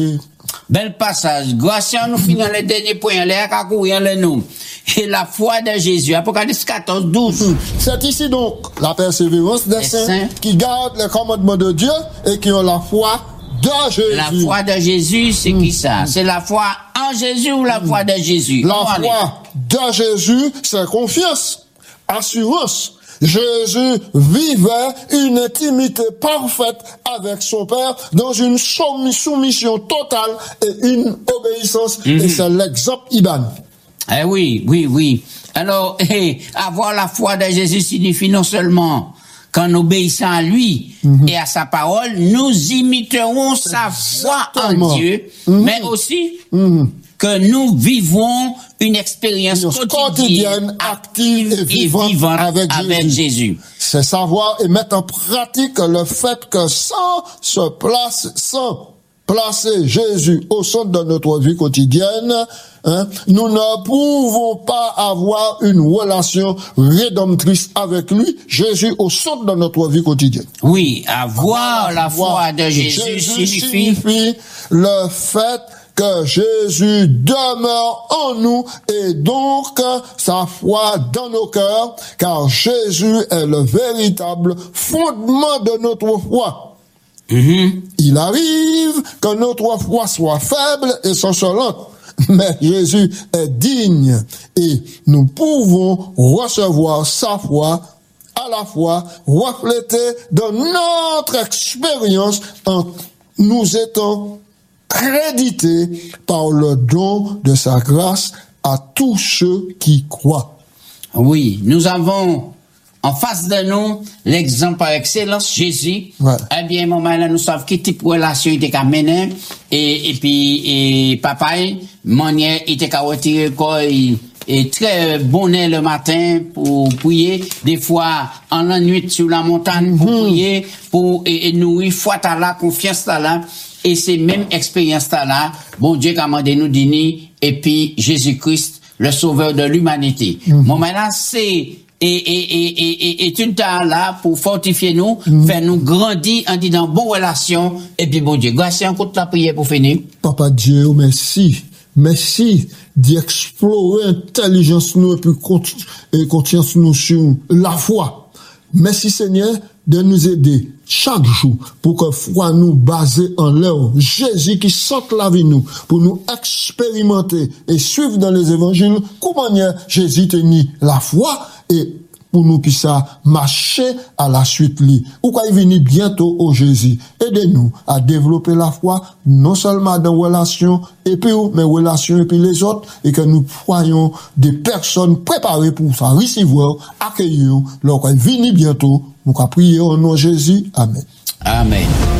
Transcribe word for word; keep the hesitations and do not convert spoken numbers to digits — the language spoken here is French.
Bel passage. Grâce à nous finissons le dernier point, l'air à courir le nom. Et la foi de Jésus. Apocalypse quatorze, douze. C'est ici donc la persévérance des saints, saints qui gardent les commandements de Dieu et qui ont la foi de Jésus. La foi de Jésus, c'est mmh. qui ça? C'est la foi en Jésus ou la mmh. foi de Jésus? La foi aller? de Jésus, c'est confiance, assurance. Jésus vivait une intimité parfaite avec son Père dans une soumission totale et une obéissance. Mm-hmm. Et c'est l'exemple Iban. Eh oui, oui, oui. Alors, eh, avoir la foi de Jésus signifie non seulement qu'en obéissant à lui mm-hmm. et à sa parole, nous imiterons sa Exactement. foi en Dieu, mm-hmm. mais aussi mm-hmm. que nous vivons une expérience quotidienne, quotidienne active et vivante, et vivante avec, avec Jésus. Jésus. C'est savoir et mettre en pratique le fait que sans se placer, sans placer Jésus au centre de notre vie quotidienne, hein, nous ne pouvons pas avoir une relation rédemptrice avec lui, Jésus au centre de notre vie quotidienne. Oui, avoir, avoir la foi de Jésus, Jésus signifie, signifie le fait que Jésus demeure en nous et donc sa foi dans nos cœurs, car Jésus est le véritable fondement de notre foi. Mm-hmm. Il arrive que notre foi soit faible et chancelante, mais Jésus est digne et nous pouvons recevoir sa foi à la fois reflétée dans notre expérience en nous étant crédité par le don de sa grâce à tous ceux qui croient. Oui, nous avons en face de nous l'exemple par excellence, Jésus. Ouais. Eh bien, moment là, nous savons quel type de relation il était qu'à mener et, et puis, et papa, manière, il était qu'à retirer quoi, il, et très bonnet le matin pour prier, des fois en la nuit sur la montagne pour mm-hmm. prier, pour et, et nourrir foi à la confiance à la. Et ces mêmes expériences là, bon Dieu commandé nous dîner, et puis Jésus-Christ, le sauveur de l'humanité. Mm-hmm. Bon, maintenant, c'est, et, et, et, et, et une temps là pour fortifier nous, mm-hmm. faire nous grandir en disant bonne relation, et puis bon Dieu, grâce à un coup de la prière pour finir. Papa Dieu, merci. Merci d'explorer intelligence nous et puis et conscience nous sur la foi. Merci Seigneur de nous aider chaque jour pour que foi nous basée en l'œuvre Jésus qui sorte la vie nous pour nous expérimenter et suivre dans les évangiles comment Jésus tenait la foi et pour nous puissions marcher à la suite lui. Ou quand il vient bientôt au Jésus, aidez-nous à développer la foi, non seulement dans relations et puis mais relations et puis les autres, et que nous soyons des personnes préparées pour ça, recevoir, accueillir, lorsqu'il vient bientôt, nous prions au nom de Jésus. Amen. Amen.